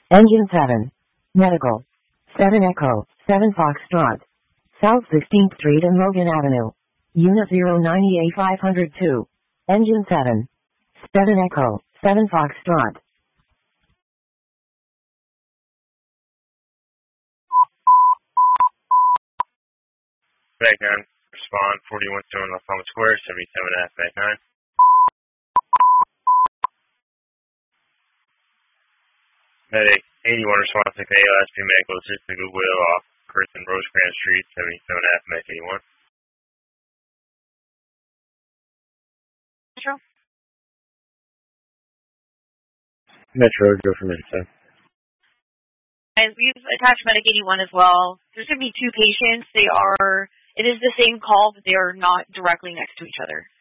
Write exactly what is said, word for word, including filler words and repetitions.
Engine seven. Medical. seven Echo, seven Foxtrot. South sixteenth Street and Logan Avenue. Unit zero nine eight five oh two. Engine seven. seven Echo, seven Foxtrot. Back nine, respond, forty-one seven Los Palmas Square, seventy-seven F, back nine. Medic, eighty-one, response to A L S P Medical Assist to Goodwill off First and Rosecrans Street, seventy-seven F, Medic eighty-one. Metro? Metro, go for Metro. And we've attached Medic eighty-one as well. There's going to be two patients. They are, it is the same call, but they are not directly next to each other.